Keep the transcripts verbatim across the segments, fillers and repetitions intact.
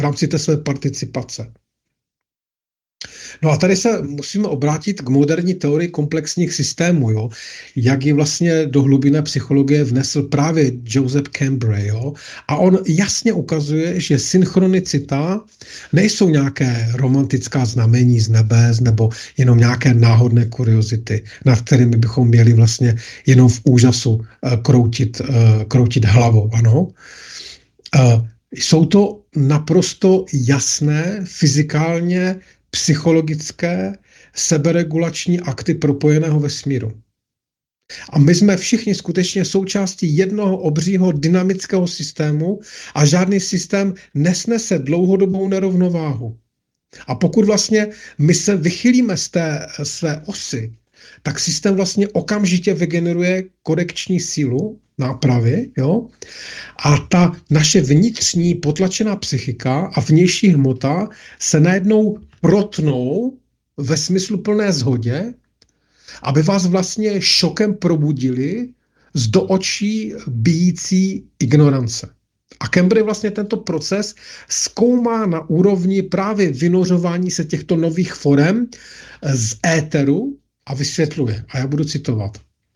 v rámci té své participace. No a tady se musíme obrátit k moderní teorii komplexních systémů, jo? Jak ji vlastně do hlubinné psychologie vnesl právě Joseph Cambray. Jo? A on jasně ukazuje, že synchronicita nejsou nějaké romantická znamení z nebes nebo jenom nějaké náhodné kuriozity, nad kterými bychom měli vlastně jenom v úžasu kroutit, kroutit hlavou. Ano? Jsou to naprosto jasné, fyzikálně psychologické, seberegulační akty propojeného vesmíru. A my jsme všichni skutečně součástí jednoho obřího dynamického systému a žádný systém nesnese dlouhodobou nerovnováhu. A pokud vlastně my se vychylíme z té své osy, tak systém vlastně okamžitě vygeneruje korekční sílu, nápravy, jo? A ta naše vnitřní potlačená psychika a vnější hmota se najednou protnou ve smysluplné shodě, aby vás vlastně šokem probudili z do očí bijící ignorance. A Cambray vlastně tento proces zkoumá na úrovni právě vynořování se těchto nových forem z éteru a vysvětluje. A já budu citovat.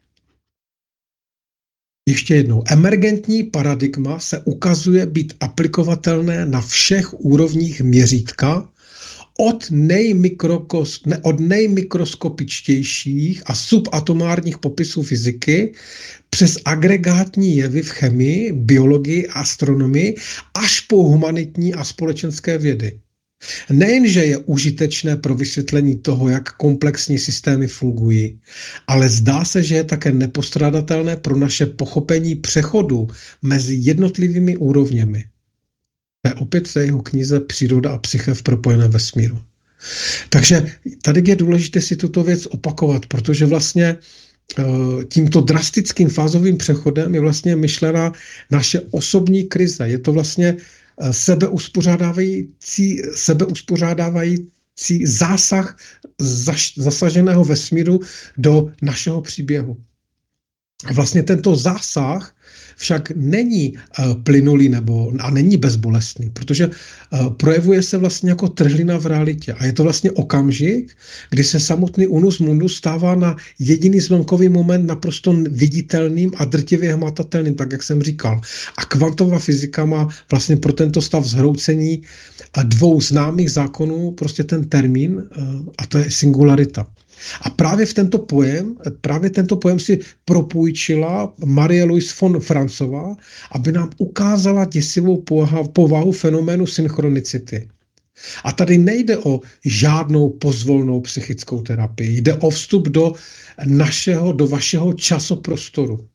Ještě jednou. Emergentní paradigma se ukazuje být aplikovatelné na všech úrovních měřítka, od, nejmikrokos, ne, od nejmikroskopičtějších a subatomárních popisů fyziky přes agregátní jevy v chemii, biologii a astronomii až po humanitní a společenské vědy. Nejenže je užitečné pro vysvětlení toho, jak komplexní systémy fungují, ale zdá se, že je také nepostradatelné pro naše pochopení přechodu mezi jednotlivými úrovněmi. To je opět v jeho knize Příroda a psyché v propojeném vesmíru. Takže tady je důležité si tuto věc opakovat, protože vlastně tímto drastickým fázovým přechodem je vlastně myšlena naše osobní krize. Je to vlastně sebeuspořádávající, sebeuspořádávající zásah zaš, zasaženého vesmíru do našeho příběhu. A vlastně tento zásah však není uh, plynulý nebo a není bezbolestný, protože uh, projevuje se vlastně jako trhlina v realitě. A je to vlastně okamžik, kdy se samotný unus mundus stává na jediný zlomkový moment naprosto viditelným a drtivě hmatatelným, tak jak jsem říkal. A kvantová fyzika má vlastně pro tento stav zhroucení dvou známých zákonů prostě ten termín, uh, a to je singularita. A právě v tento pojem, právě tento pojem si propůjčila Marie-Louise von Franzová, aby nám ukázala děsivou povahu fenoménu synchronicity. A tady nejde o žádnou pozvolnou psychickou terapii, jde o vstup do našeho, do vašeho časoprostoru.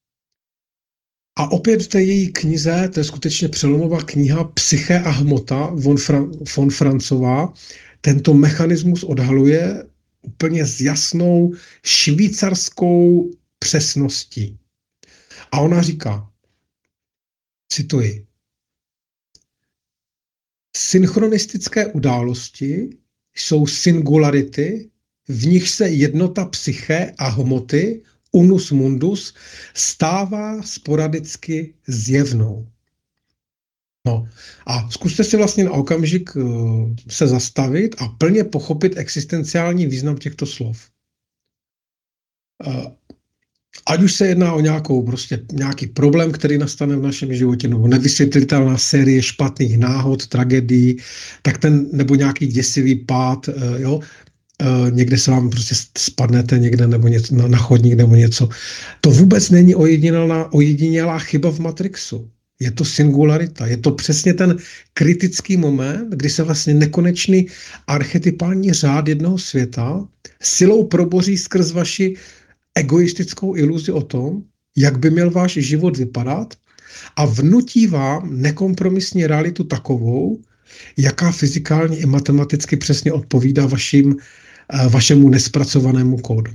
A opět v té její knize, to je skutečně přelomová kniha Psyché a hmota von, Fran- von Franzová, tento mechanismus odhaluje úplně s jasnou švýcarskou přesností. A ona říká, cituji, synchronistické události jsou singularity, v nich se jednota psyché a hmoty, unus mundus, stává sporadicky zjevnou. No a zkuste si vlastně na okamžik uh, se zastavit a plně pochopit existenciální význam těchto slov. Uh, ať už se jedná o nějakou, prostě nějaký problém, který nastane v našem životě, nebo nevysvětlitelná série špatných náhod, tragédií, tak ten, nebo nějaký děsivý pád, uh, jo, Uh, někde se vám prostě spadnete někde nebo něco na, na chodník nebo něco. To vůbec není ojedinělá, ojedinělá chyba v Matrixu. Je to singularita, je to přesně ten kritický moment, kdy se vlastně nekonečný archetypální řád jednoho světa silou proboří skrz vaši egoistickou iluzi o tom, jak by měl váš život vypadat a vnutí vám nekompromisní realitu takovou, jaká fyzikálně i matematicky přesně odpovídá vašim, vašemu nespracovanému kódu.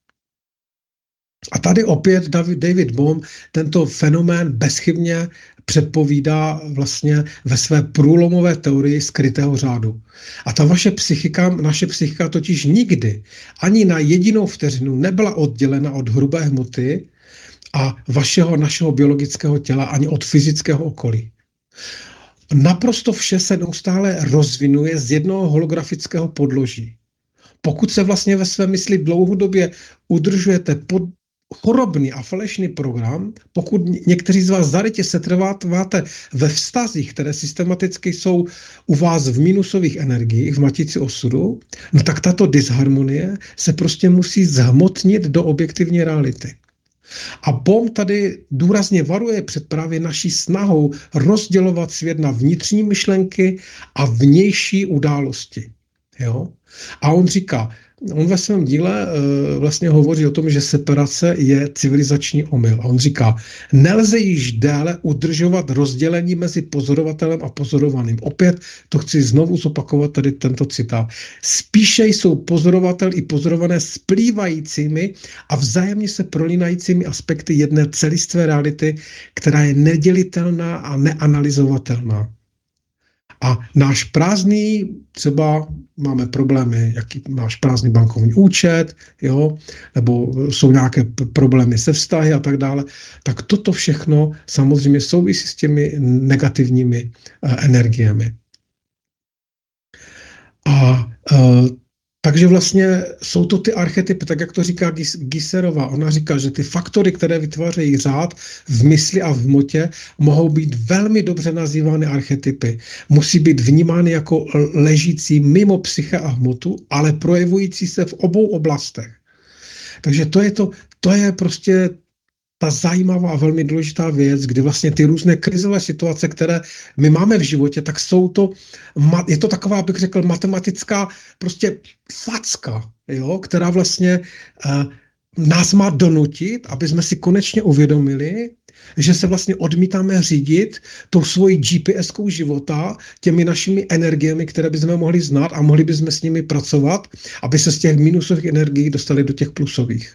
A tady opět David, David Bohm tento fenomén bezchybně předpovídá vlastně ve své průlomové teorii skrytého řádu. A ta vaše psychika, naše psychika totiž nikdy ani na jedinou vteřinu nebyla oddělena od hrubé hmoty a vašeho, našeho biologického těla ani od fyzického okolí. naprosto vše se neustále rozvinuje z jednoho holografického podloží. Pokud se vlastně ve své mysli dlouhodobě udržujete pod chorobný a falešný program, pokud někteří z vás zarytě setrváváte ve vztazích, které systematicky jsou u vás v minusových energiích, v matici osudu, no tak tato disharmonie se prostě musí zhmotnit do objektivní reality. A Bohm tady důrazně varuje před právě naší snahou rozdělovat svět na vnitřní myšlenky a vnější události. Jo? A on říká, on ve svém díle uh, vlastně hovoří o tom, že separace je civilizační omyl. A on říká, nelze již déle udržovat rozdělení mezi pozorovatelem a pozorovaným. Opět to chci znovu zopakovat tady tento citát. Spíše jsou pozorovatel i pozorované splývajícími a vzájemně se prolínajícími aspekty jedné celistvé reality, která je nedělitelná a neanalyzovatelná. A náš prázdný, třeba máme problémy, jaký máš prázdný bankovní účet, jo, nebo jsou nějaké p- problémy se vztahy a tak dále, tak toto všechno samozřejmě souvisí s těmi negativními uh, energiemi. A uh, takže vlastně jsou to ty archetypy, tak jak to říká Giserová. Ona říká, že ty faktory, které vytvářejí řád v mysli a v hmotě, mohou být velmi dobře nazývány archetypy. Musí být vnímány jako ležící mimo psyche a hmotu, ale projevující se v obou oblastech. Takže to je, to, to je prostě ta zajímavá a velmi důležitá věc, kdy vlastně ty různé krizové situace, které my máme v životě, tak jsou to, je to taková, bych řekl, matematická prostě facka, jo, která vlastně uh, nás má donutit, aby jsme si konečně uvědomili, že se vlastně odmítáme řídit tou svojí G P S-kou života, těmi našimi energiemi, které bychom mohli znát a mohli bychom s nimi pracovat, aby se z těch minusových energií dostali do těch plusových.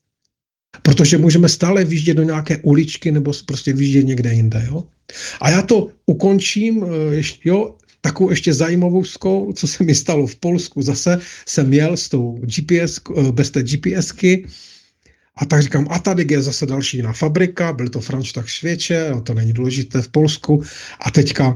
Protože můžeme stále vyjíždět do nějaké uličky nebo prostě vyjíždět někde jinde. Jo? A já to ukončím ještě, jo, takovou ještě zajímavou zkou, co se mi stalo v Polsku. Zase jsem jel s tou G P S, bez té GPSky a tak říkám, a tady je zase další jiná fabrika, byl to Franštach Švěče, no to není důležité v Polsku. A teďka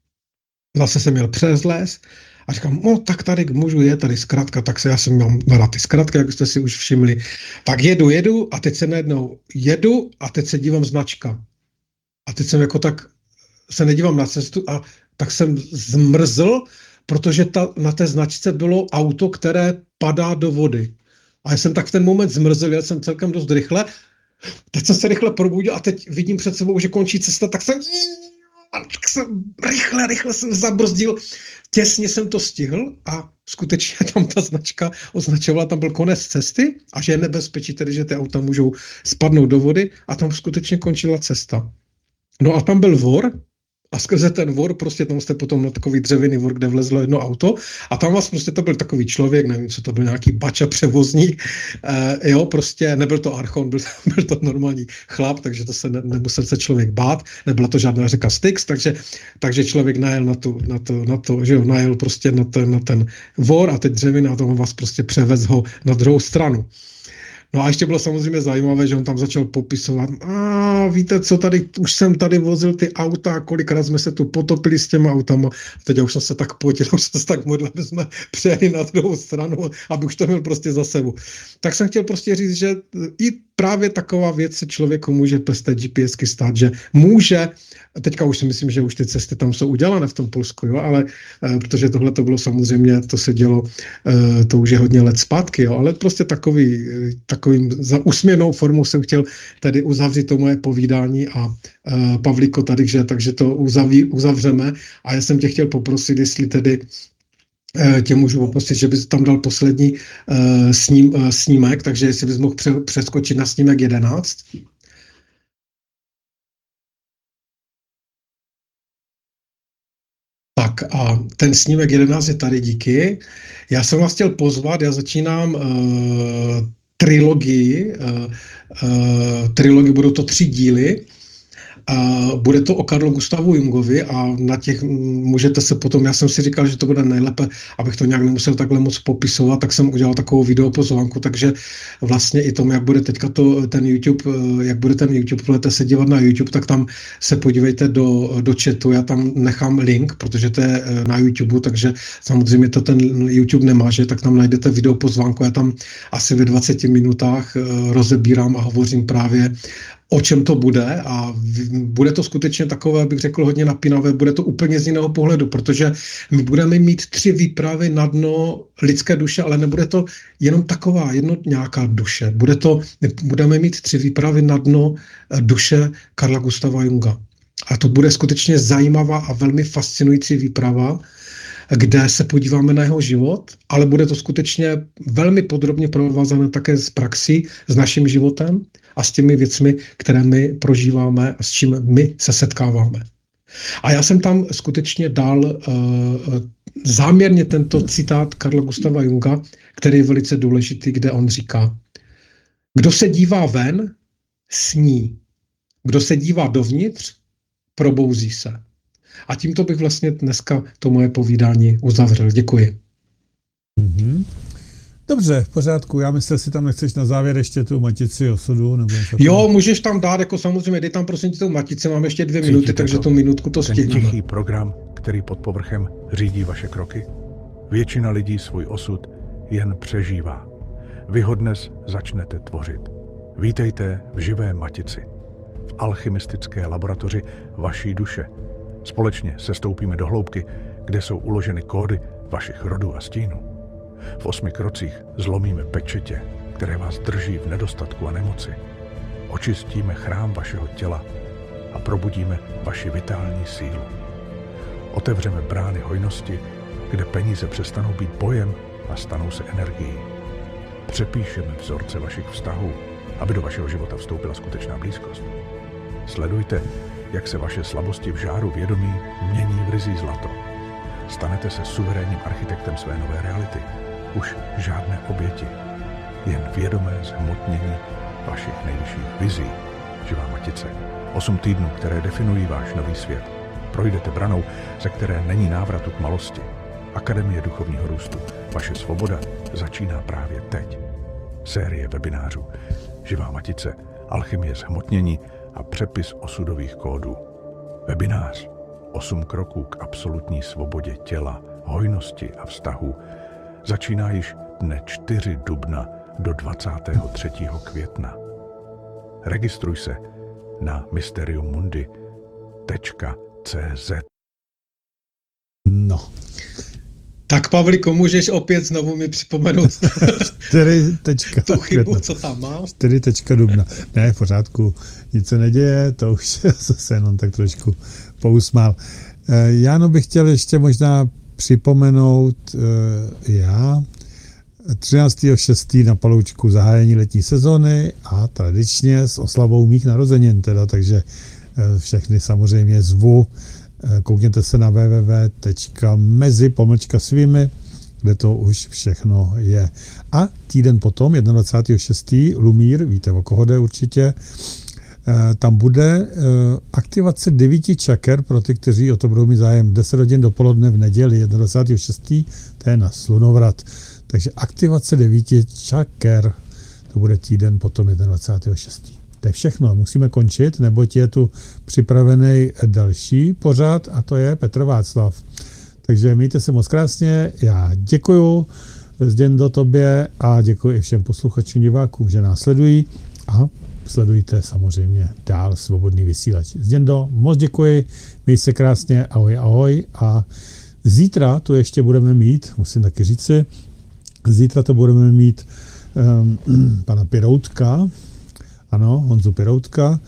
zase jsem jel přes les a říkám, no tak tady můžu jet, tady zkratka, tak se já jsem mám rád ty zkratky, jak jste si už všimli. Tak jedu, jedu a teď se najednou jedu a teď se dívám značka. A teď jsem jako tak se nedívám na cestu a tak jsem zmrzl, protože ta, na té značce bylo auto, které padá do vody. A já jsem tak v ten moment zmrzl, jel jsem celkem dost rychle. Teď jsem se rychle probudil a teď vidím před sebou, že končí cesta, tak jsem, tak jsem rychle, rychle jsem zabrzdil. Těsně jsem to stihl a skutečně tam ta značka označovala, tam byl konec cesty a že je nebezpečí, tedy že ty auta můžou spadnout do vody a tam skutečně končila cesta. No a tam byl vor a skrze ten vor, prostě tam jste potom na takový dřevěný vor, kde vlezlo jedno auto a tam vás prostě to byl takový člověk, nevím, co to byl, nějaký bača převozník, e, jo, prostě nebyl to archon, byl, byl to normální chlap, takže to se ne, nemusel se člověk bát, nebyla to žádná řeka Styx, takže, takže člověk najel na, tu, na, to, na to, že jo, najel prostě na ten, na ten vor a teď dřevina a tomu vás prostě převez ho na druhou stranu. No a ještě bylo samozřejmě zajímavé, že on tam začal popisovat, a víte co, tady, už jsem tady vozil ty auta, kolikrát jsme se tu potopili s těma autama, teď já už jsem se tak potil, už jsem se tak modlil, aby jsme přejeli na druhou stranu, aby už to měl prostě za sebou. Tak jsem chtěl prostě říct, že i právě taková věc se člověku může bez té GPSky stát, že může, teďka už si myslím, že už ty cesty tam jsou udělané v tom Polsku, jo, ale e, protože tohle to bylo samozřejmě, to se dělo, e, to už je hodně let zpátky, jo, ale prostě takový, takovým za úsměvnou formou jsem chtěl tady uzavřít to moje povídání a e, Pavlíko tady, že, takže to uzaví, uzavřeme a já jsem tě chtěl poprosit, jestli tedy tě můžu poprosit, že bys tam dal poslední uh, sním, uh, snímek, takže jestli bys mohl pře- přeskočit na snímek jedenáct. Tak a ten snímek jedenáct je tady, díky. Já jsem vás chtěl pozvat, já začínám uh, trilogii, uh, uh, trilogii, budou to tři díly Uh, bude to o Carlu Gustavu Jungovi a na těch můžete se potom, já jsem si říkal, že to bude nejlépe, abych to nějak nemusel takhle moc popisovat, tak jsem udělal takovou videopozvánku, takže vlastně i tomu, jak bude teďka to, ten YouTube, jak bude ten YouTube, budete se dívat na YouTube, tak tam se podívejte do, do chatu, já tam nechám link, protože to je na YouTube, takže samozřejmě to ten YouTube nemá, že, tak tam najdete videopozvánku, já tam asi ve dvaceti minutách rozebírám a hovořím právě o čem to bude a bude to skutečně takové, bych řekl, hodně napínavé, bude to úplně z jiného pohledu, protože my budeme mít tři výpravy na dno lidské duše, ale nebude to jenom taková jedno nějaká duše, bude to, budeme mít tři výpravy na dno duše Carla Gustava Junga. A to bude skutečně zajímavá a velmi fascinující výprava, kde se podíváme na jeho život, ale bude to skutečně velmi podrobně provázané také s praxí, s naším životem a s těmi věcmi, které my prožíváme a s čím my se setkáváme. A já jsem tam skutečně dal uh, záměrně tento citát Carla Gustava Junga, který je velice důležitý, kde on říká: kdo se dívá ven, sní. Kdo se dívá dovnitř, probouzí se. A tímto bych vlastně dneska to moje povídání uzavřel. Děkuji. Mm-hmm. Dobře, v pořádku. Já myslím, že si tam nechceš na závěr ještě tu matici osudu? Nebo jo, můžeš tam dát, jako samozřejmě, dej tam prosím tu matici, mám ještě dvě minuty, takže to, tu minutku to stihnu. Ten tichý program, který pod povrchem řídí vaše kroky. Většina lidí svůj osud jen přežívá. Vy ho dnes začnete tvořit. Vítejte v živé matici, v alchymistické laboratoři vaší duše. Společně se stoupíme do hloubky, kde jsou uloženy kódy vašich rodů a stínů. V osmi krocích zlomíme pečetě, které vás drží v nedostatku a nemoci. Očistíme chrám vašeho těla a probudíme vaši vitální sílu. Otevřeme brány hojnosti, kde peníze přestanou být bojem a stanou se energií. Přepíšeme vzorce vašich vztahů, aby do vašeho života vstoupila skutečná blízkost. Sledujte, jak se vaše slabosti v žáru vědomí mění v ryzí zlato. Stanete se suverénním architektem své nové reality. Už žádné oběti, jen vědomé zhmotnění vašich nejvyšších vizí. Živá matice. Osm týdnů, které definují váš nový svět. Projdete branou, ze které není návratu k malosti. Akademie duchovního růstu. Vaše svoboda začíná právě teď. Série webinářů. Živá matice. Alchymie zhmotnění a přepis osudových kódů. Webinář. Osm kroků k absolutní svobodě těla, hojnosti a vztahu začíná již dne čtvrtého dubna do dvacátého třetího května. Registruj se na mysterium mundi tečka cé zet. No. Tak Pavliku, můžeš opět znovu mi připomenout čtyři tečka tu chybu, co tam má? čtyři tečka dubna. Ne, v pořádku, nic se neděje, to už se jenom tak trošku pousmál. Jáno bych chtěl ještě možná připomenout já třináctého šestého na Paloučku zahájení letní sezony a tradičně s oslavou mých narozenin teda, takže všechny samozřejmě zvu. Koukněte se na w w w tečka mezi pomlčka svými, kde to už všechno je. A týden potom, dvacátého prvního šestého Lumír, víte, o koho jde určitě, tam bude aktivace devíti čaker pro ty, kteří o to budou mít zájem. deset hodin dopoledne v neděli, dvacátého prvního šestého to je na slunovrat. Takže aktivace devíti čaker, to bude týden potom dvacátého prvního šestého To je všechno, musíme končit, neboť je tu připravený další pořad a to je Petr Václav. Takže mějte se moc krásně, já děkuju Zděndo tobě a děkuji i všem posluchačům, divákům, že nás sledují a sledujte samozřejmě dál Svobodný vysílač. Zděndo, moc děkuji, měj se krásně, ahoj, ahoj a zítra tu ještě budeme mít, musím taky říci, zítra to budeme mít um, pana Piroutka, ano, Honzu Piroutka,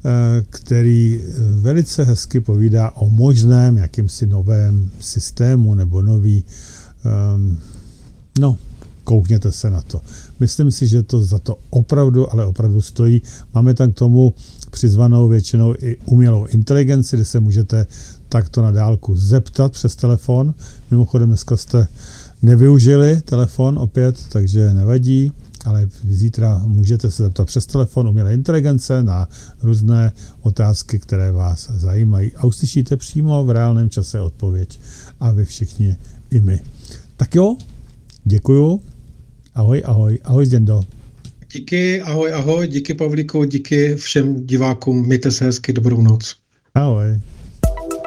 který velice hezky povídá o možném jakýmsi novém systému nebo nový, um, no, koukněte se na to. Myslím si, že to za to opravdu, ale opravdu stojí. Máme tam k tomu přizvanou většinou i umělou inteligenci, kde se můžete takto na dálku zeptat přes telefon. Mimochodem dneska jste nevyužili telefon opět, takže nevadí. ale zítra můžete se zeptat přes telefon umělé inteligence na různé otázky, které vás zajímají. A uslyšíte přímo v reálném čase odpověď. A vy všichni i my. Tak jo, děkuju. Ahoj, ahoj, ahoj Zděndo. Díky, ahoj, ahoj, díky Pavlíku, díky všem divákům, mějte se hezky, dobrou noc. Ahoj.